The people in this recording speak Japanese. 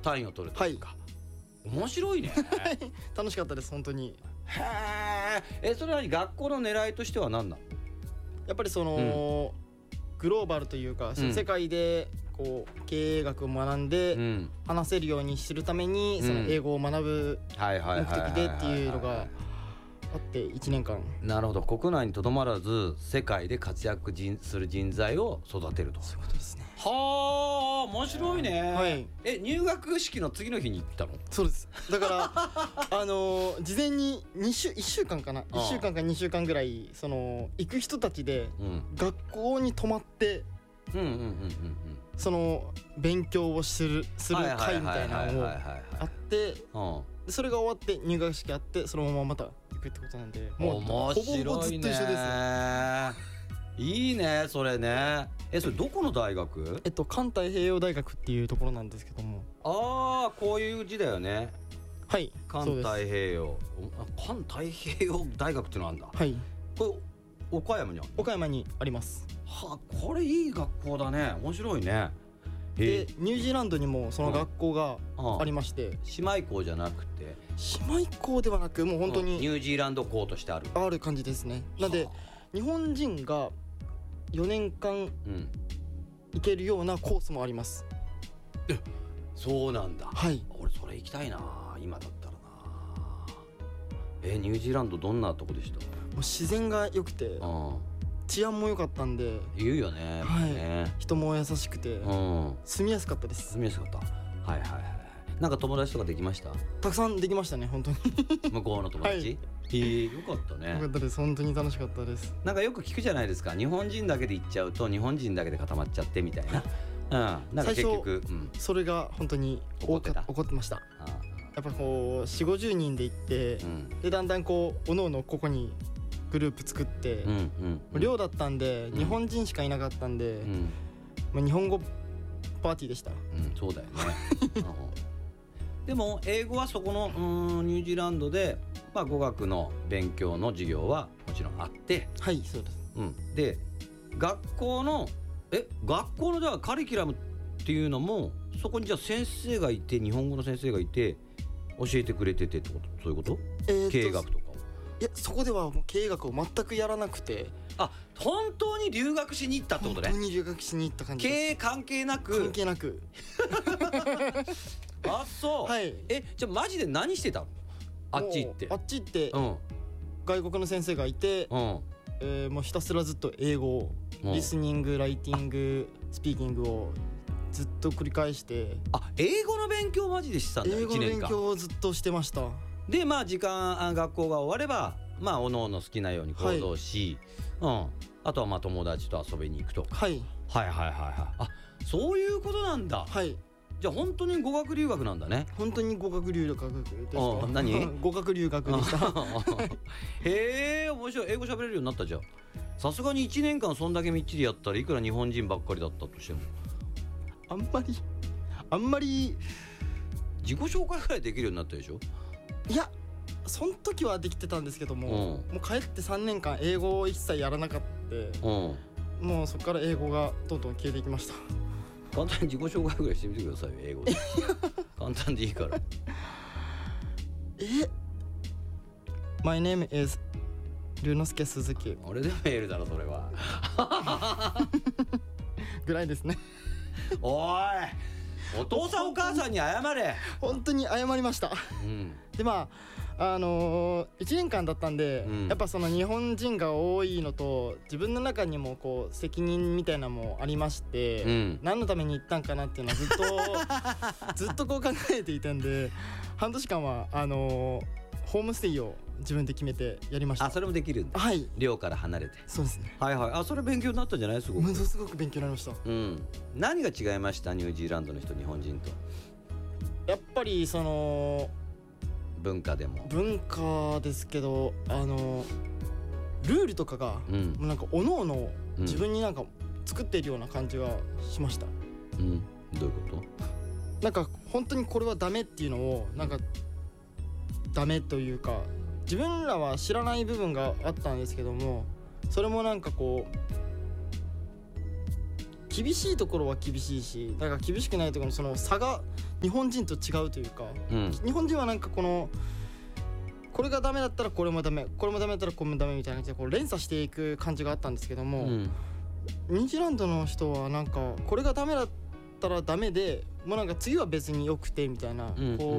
単位を取るというか、面白いね楽しかったです本当に。 へえ。それは学校の狙いとしては何なの？ やっぱりその、グローバルというか、世界でこう経営学を学んで話せるようにするために、その英語を学ぶ目的でっていうのがあって1年間。 なるほど。国内にとどまらず世界で活躍する人材を育てると。 そういうことですね。 はあ、面白いね。 はい。 入学式の次の日に行ったの？ そうです。だから事前に1週間かな、1週間か2週間ぐらいその行く人たちで学校に泊まってその勉強をする会みたいなのをあって、それが終わって入学式あって、そのまままた行くってことなんで、もうほぼほぼずっと一緒です。 いいねそれね。それどこの大学？ 環太平洋大学っていうところなんですけども。 ああ、こういう字だよね。 はい。 環太平洋。環太平洋大学ってのあるんだ。 はい。 これ岡山にある？ 岡山にあります。 はあ、これいい学校だね。面白いね。 でニュージーランドにもその学校がありまして、 姉妹校じゃなくて？ 姉妹校ではなく、もう本当にニュージーランド校としてある感じですね。なんで日本人が4年間行けるようなコースもあります。 そうなんだ。 はい。 俺それ行きたいな今だったらな。ニュージーランドどんなとこでした？ もう自然が良くて、治安も良かったんで。 言うよね。 はい。人も優しくて、住みやすかったです。 住みやすかった。はいはいはい。なんか友達とかできました？ たくさんできましたね本当に向こうの友達？よかったね。 よかったです。本当に楽しかったです。 なんかよく聞くじゃないですか、日本人だけで行っちゃうと日本人だけで固まっちゃってみたいな。なんか結局それが本当に起こってました。やっぱこう 4,50 人で行って、でだんだんこうおのおのここにグループ作って、寮だったんで日本人しかいなかったんで、日本語パーティーでした。 そうだよねでも英語はそこのニュージーランドで、語学の勉強の授業はもちろんあって。 はい、そうです。 で学校のじゃあカリキュラムっていうのもそこにじゃあ先生がいて、日本語の先生がいて教えてくれててってこと？そういうこと？経営学とか？ いや、そこではもう経営学を全くやらなくて。 本当に留学しに行ったってことね。 本当に留学しに行った感じです。 経営関係なく？ 関係なくそう。 はい。 じゃあマジで何してたの？あっち行って、 外国の先生がいて、もうひたすらずっと英語をリスニング、ライティング、スピーキングをずっと繰り返して。 英語の勉強マジでしてたんだ。 英語の勉強をずっとしてました。 で学校が終わればおのおの好きなように行動し、あとは友達と遊びに行くと。はいそういうことなんだ。 はい。 じゃあ本当に語学留学なんだね。 本当に語学留学でした。 何？ 語学留学でしたへえ、面白い。英語喋れるようになったじゃん。さすがに1年間そんだけみっちりやったらいくら日本人ばっかりだったとしてもあんまり自己紹介ぐらいできるようになったでしょ？ いや、その時はできてたんですけども、もう帰って3年間英語を一切やらなかった。もうそこから英語がどんどん消えていきました。 簡単に自己紹介ぐらいしてみてくださいよ、英語で簡単でいいから My name is 龍之介鈴木。 俺でメールだろそれはぐらいですねおい、お父さんお母さんに謝れ本当に謝りました、で1年間だったんで、やっぱその日本人が多いのと自分の中にもこう責任みたいなのもありまして、何のために行ったんかなっていうのはずっとこう考えていたんで、半年間はホームステイを自分で決めてやりました。 それもできるんだ。はい。寮から離れて。 そうですね。 それ勉強になったんじゃない？すごく。 ものすごく勉強になりました。 何が違いました？ニュージーランドの人、日本人と。 やっぱりその文化ですけど、ルールとかが、もうなんかおのおの自分になんか作っているような感じがしました。 どういうこと？ なんか本当にこれはダメっていうのをなんかダメというか、自分らは知らない部分があったんですけども、それもなんかこう厳しいところは厳しいし、なんか厳しくないところのその差が日本人と違うというか、日本人はなんかこれがダメだったらこれもダメ、これもダメだったらこれもダメみたいな感じでこう連鎖していく感じがあったんですけども、ニュージーランドの人はなんかこれがダメだったらダメでもうなんか次は別によくてみたいな、こ